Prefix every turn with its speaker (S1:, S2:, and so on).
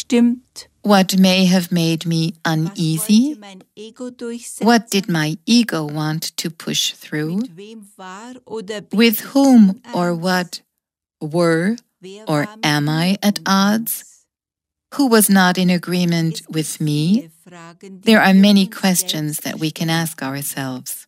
S1: bestimmt?
S2: What may have made me uneasy?
S1: Mein Ego durchsetzen?
S2: What did my ego want to push through?
S1: Mit wem war oder bin
S2: With
S1: ich
S2: whom
S1: in
S2: or
S1: eins?
S2: what were
S1: Wer
S2: or
S1: war mit
S2: am I
S1: mir
S2: at
S1: in
S2: odds?
S1: eins?
S2: Who was not in agreement
S1: Es
S2: with
S1: gibt
S2: me?
S1: viele Fragen, die
S2: There are
S1: wir
S2: many
S1: uns
S2: questions
S1: selbst
S2: that we can
S1: stellen.
S2: ask ourselves.